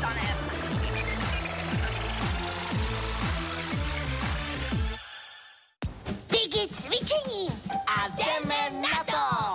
dostanem. Piggy cvičení a jdeme na to!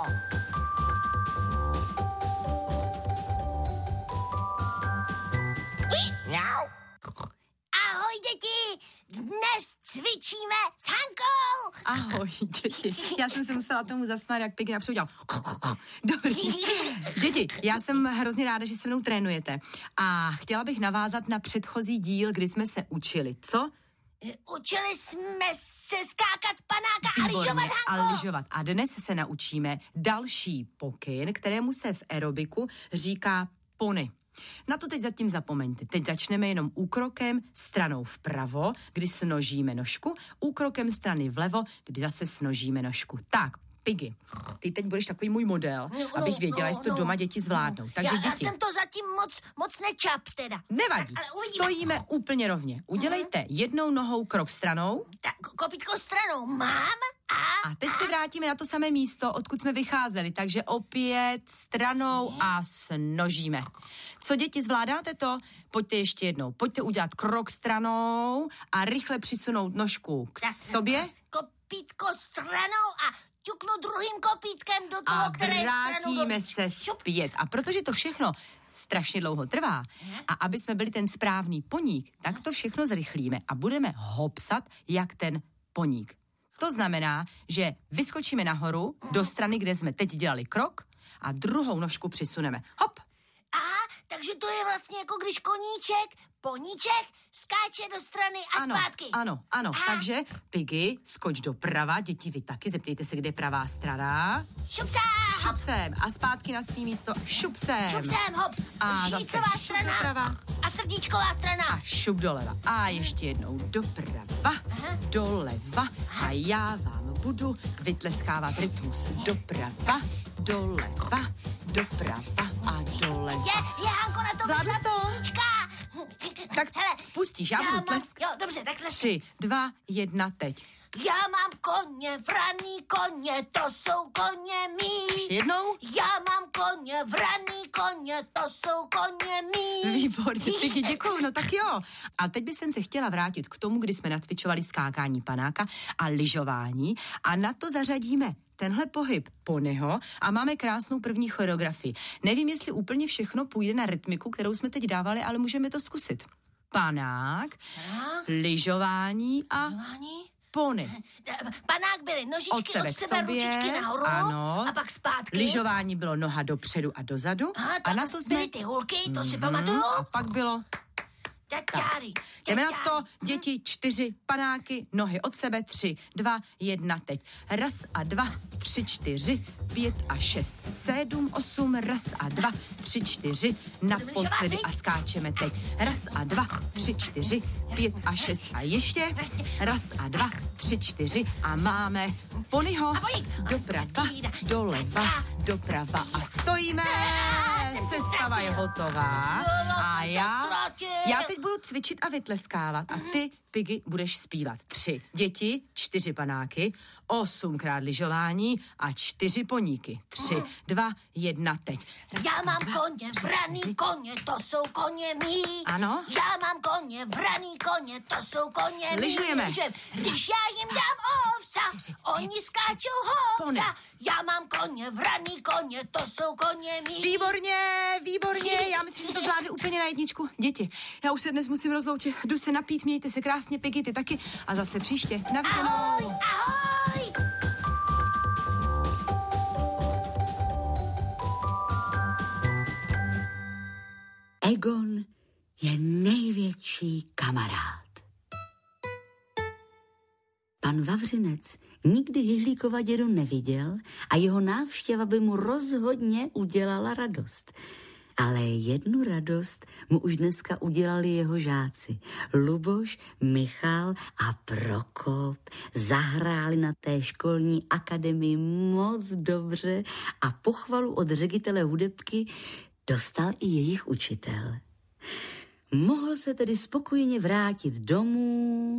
Ahoj, děti! Dnes cvičíme s Hankou! Ahoj, děti. Já jsem se musela tomu zasmát, jak Piggy napřed udělal. Dobrý. Děti, já jsem hrozně ráda, že se mnou trénujete. A chtěla bych navázat na předchozí díl, kdy jsme se učili. Co? Učili jsme se skákat panáka a lyžovat, Hanko. A lyžovat. A dnes se naučíme další pokyn, kterému se v aerobiku říká pony. Na to teď zatím zapomeňte. Teď začneme jenom úkrokem stranou vpravo, kdy snožíme nožku, úkrokem strany vlevo, kdy zase snožíme nožku. Tak, Piggy, ty teď budeš takový můj model, abych věděla, jestli to doma děti zvládnou. Takže děti. Já jsem to zatím moc nečap teda. Nevadí, stojíme úplně rovně. Udělejte jednou nohou krok stranou. Tak, kopítko stranou mám a teď se vrátíme na to samé místo, odkud jsme vycházeli, takže opět stranou a snožíme. Co, děti, zvládáte to? Pojďte ještě jednou. Pojďte udělat krok stranou a rychle přisunout nožku k sobě. Kopítko stranou a ťuknu druhým kopítkem do toho, které je stranou. A vrátíme se zpět. A protože to všechno strašně dlouho trvá a aby jsme byli ten správný poník, tak to všechno zrychlíme a budeme hopsat jak ten poník. To znamená, že vyskočíme nahoru do strany, kde jsme teď dělali krok a druhou nožku přisuneme. Hop! Aha, takže to je vlastně jako když poníček skáče do strany a zpátky. Ano. Aha. Takže Piggy, skoč doprava, děti vy taky, zeptejte se, kde je pravá strana. Šupsem. A zpátky na svý místo. Šupsem, hop. A zase šup doprava. A srdíčková strana. A šup doleva. A ještě jednou doprava, doleva. A já vám budu vytleskávat rytmus. Doprava, doleva, doprava a doleva. Je Hanko, na to vyšla písnička. Tak hele, spustíš, já budu tlesk. Jo, dobře, tak tlesk. 3, 2, 1, teď. Já mám koně, vraný koně, to jsou koně mý. Ještě jednou. Já mám koně, vraný koně, to jsou koně mý. Výborně, Piggy, děkuju, no tak jo. A teď bych se chtěla vrátit k tomu, kdy jsme nacvičovali skákání panáka a lyžování a na to zařadíme tenhle pohyb ponyho a máme krásnou první choreografii. Nevím, jestli úplně všechno půjde na rytmiku, kterou jsme teď dávali, ale můžeme to zkusit. Panák, lyžování a pony. Panák byly nožičky od sebe ručičky nahoru, ano. A pak zpátky. Lyžování bylo noha dopředu a dozadu. A na to jsme ty hulky, to si pamatuju. A pak bylo jdeme na to, děti, 4 panáky, nohy od sebe, 3, 2, 1, teď. 1 a 2, 3, 4, 5 a 6, 7, 8, 1 a 2, 3, 4, naposledy a skáčeme teď. 1 a 2, 3, 4, 5 a 6 a ještě. 1 a 2, 3, 4 a máme ponyho. Doprava, doleva, doprava a stojíme. Sestava je hotová. A já teď budu cvičit a vytleskávat a ty, Piggy, budeš zpívat. 3 děti, 4 panáky, 8krát lyžování a 4 poníky. 3, 2, 1, teď. Já mám koně, vraný koně, to jsou koně mý. Ano. Já mám koně, vraný koně, to jsou koně mý. Lyžujeme. Když já jim dám ovsa, oni skáčou hopsa. Já mám koně, vraný koně, to jsou koně mý. Výborně, já myslím, že to zvládli úplně na jedničku. Děti, já už se dnes musím rozloučit, jdu se napít, mějte se krásně, Piggy, ty taky a zase příště. Na viděnou. Ahoj. Egon je největší kamarád. Pan Vavřinec nikdy Hyhlíkova dědu neviděl a jeho návštěva by mu rozhodně udělala radost. Ale jednu radost mu už dneska udělali jeho žáci. Luboš, Michal a Prokop zahráli na té školní akademii moc dobře a pochvalu od ředitele hudebky dostal i jejich učitel. Mohl se tedy spokojeně vrátit domů,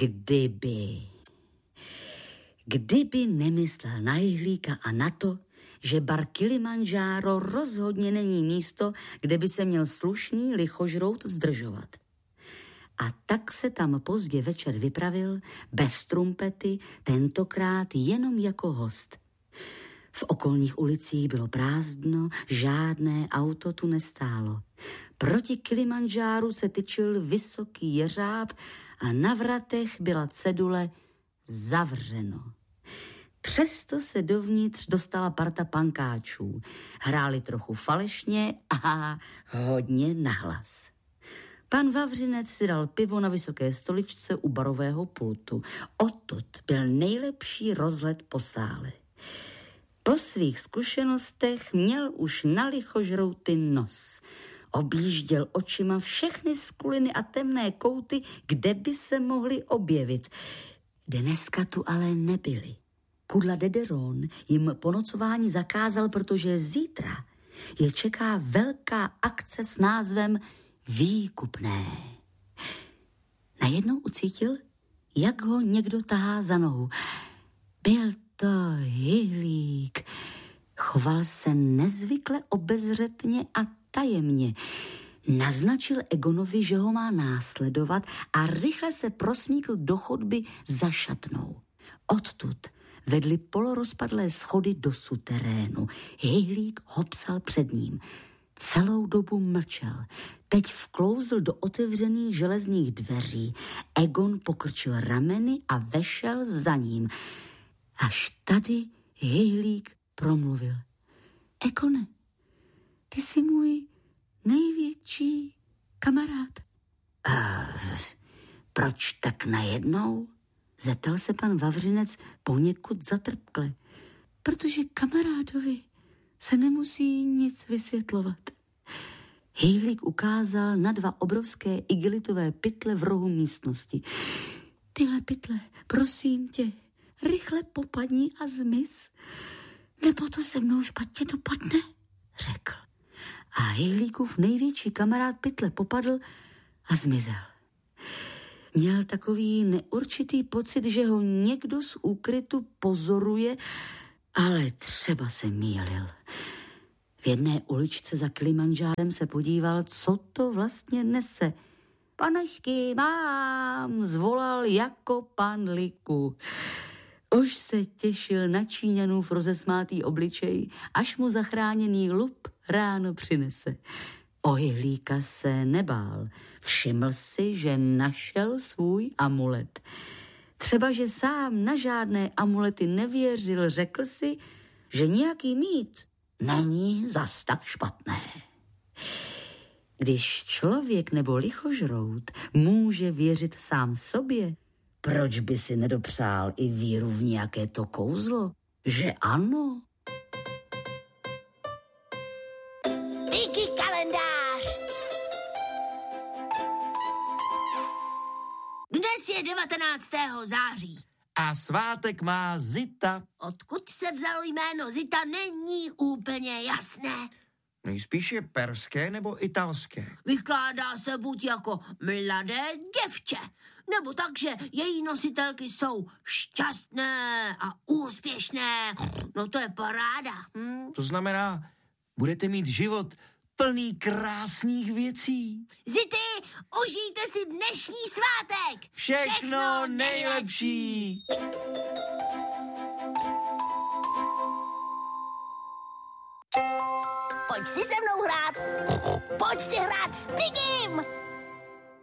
kdyby nemyslel na Hyhlíka a na to, že bar Kilimandžáro rozhodně není místo, kde by se měl slušný lichožrout zdržovat. A tak se tam pozdě večer vypravil, bez trumpety, tentokrát jenom jako host. V okolních ulicích bylo prázdno, žádné auto tu nestálo. Proti Kilimandžáru se tyčil vysoký jeřáb a na vratech byla cedule zavřeno. Přesto se dovnitř dostala parta pankáčů. Hráli trochu falešně a hodně nahlas. Pan Vavřinec si dal pivo na vysoké stoličce u barového pultu. Odtud byl nejlepší rozhled po sále. Po svých zkušenostech měl už na lichožrouty nos. Objížděl očima všechny skuliny a temné kouty, kde by se mohly objevit. Dneska tu ale nebyli. Kudla Dederon jim po nocování zakázal, protože zítra je čeká velká akce s názvem Výkupné. Najednou ucítil, jak ho někdo tahá za nohu. Byl to Hyhlík. Choval se nezvykle obezřetně a tajemně. Naznačil Egonovi, že ho má následovat a rychle se prosmíkl do chodby za šatnou. Odtud vedly polorozpadlé schody do suterénu. Hyhlík hopsal před ním. Celou dobu mlčel. Teď vklouzl do otevřených železných dveří. Egon pokrčil rameny a vešel za ním. Až tady Hyhlík promluvil. Egone, ty jsi můj největší kamarád. Proč tak najednou? Zeptal se pan Vavřinec poněkud zatrpkle. Protože kamarádovi se nemusí nic vysvětlovat. Hyhlík ukázal na 2 obrovské igelitové pytle v rohu místnosti. Tyhle pytle, prosím tě, rychle popadni a zmiz, nebo to se mnou špatně dopadne, řekl. A Hyhlíkův největší kamarád pytle popadl a zmizel. Měl takový neurčitý pocit, že ho někdo z úkrytu pozoruje, ale třeba se mýlil. V jedné uličce za Kilimandžárem se podíval, co to vlastně nese. Panašky mám, zvolal jako pan Liku. Už se těšil na Číňanův rozesmátý obličej, až mu zachráněný lup ráno přinese. O Hyhlíka se nebál. Všiml si, že našel svůj amulet. Třeba, že sám na žádné amulety nevěřil, řekl si, že nějaký mít není zas tak špatné. Když člověk nebo lichožrout může věřit sám sobě, proč by si nedopřál i víru v nějaké to kouzlo? Že ano? Tiki kalendář! Dnes je 19. září. A svátek má Zita. Odkud se vzalo jméno Zita, není úplně jasné. Nejspíš je perské nebo italské. Vykládá se buď jako mladé děvče, nebo tak, že její nositelky jsou šťastné a úspěšné. No to je paráda. To znamená, budete mít život plný krásných věcí. Zity, užijte si dnešní svátek. Všechno nejlepší. Pojď si se mnou hrát. Pojď si hrát s Pigim.